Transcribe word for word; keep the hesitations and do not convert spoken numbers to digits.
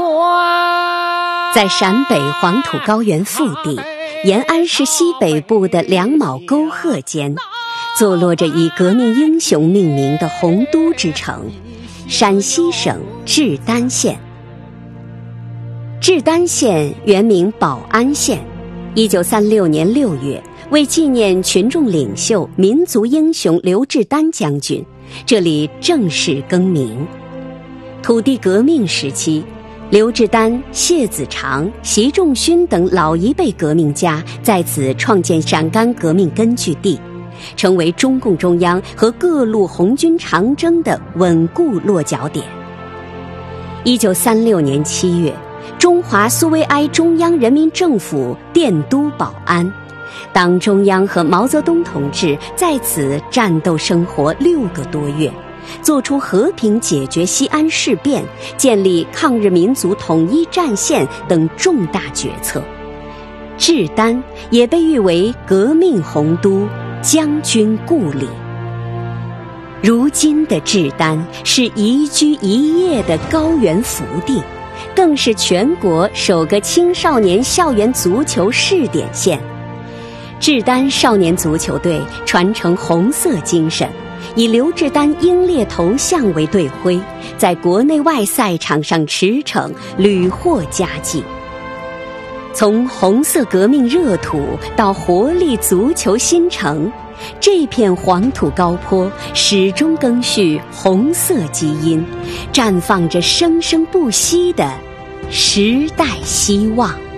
在陕北黄土高原腹地，延安市西北部的两卯沟壑间，坐落着以革命英雄命名的洪都之城——陕西省志丹县。志丹县原名保安县，一九三六年六月，为纪念群众领袖、民族英雄刘志丹将军，这里正式更名。土地革命时期，刘志丹、谢子长、习仲勋等老一辈革命家在此创建陕甘革命根据地，成为中共中央和各路红军长征的稳固落脚点。一九三六年七月，中华苏维埃中央人民政府电都保安，党中央和毛泽东同志在此战斗生活六个多月，做出和平解决西安事变、建立抗日民族统一战线等重大决策。志丹也被誉为革命洪都、将军故里。如今的志丹是宜居一夜的高原福地，更是全国首个青少年校园足球试点县。志丹少年足球队传承红色精神，以刘志丹英烈头像为队徽，在国内外赛场上驰骋，屡获佳绩。从红色革命热土到活力足球新城，这片黄土高坡始终赓续红色基因，绽放着生生不息的时代希望。